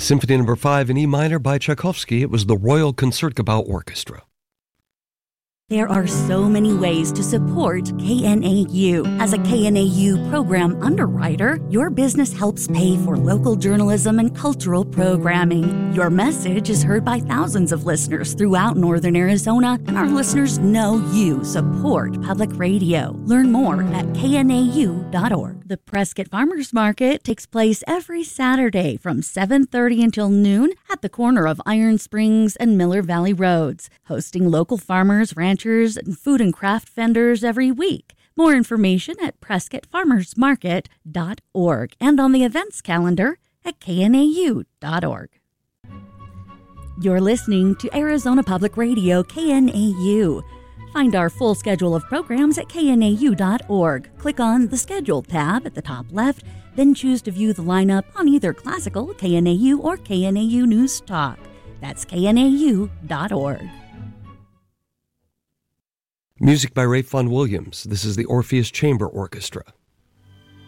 Symphony No. 5 in E minor by Tchaikovsky. It was the Royal Concertgebouw Orchestra. There are so many ways to support KNAU. As a KNAU program underwriter, your business helps pay for local journalism and cultural programming. Your message is heard by thousands of listeners throughout northern Arizona, and our listeners know you support public radio. Learn more at knau.org. The Prescott Farmers Market takes place every Saturday from 7:30 until noon at the corner of Iron Springs and Miller Valley Roads, hosting local farmers, ranchers, and food and craft vendors every week. More information at prescottfarmersmarket.org and on the events calendar at knau.org. You're listening to Arizona Public Radio, KNAU. Find our full schedule of programs at knau.org. Click on the Schedule tab at the top left, then choose to view the lineup on either Classical, KNAU, or KNAU News Talk. That's knau.org. Music by Rafe Vaughan Williams. This is the Orpheus Chamber Orchestra.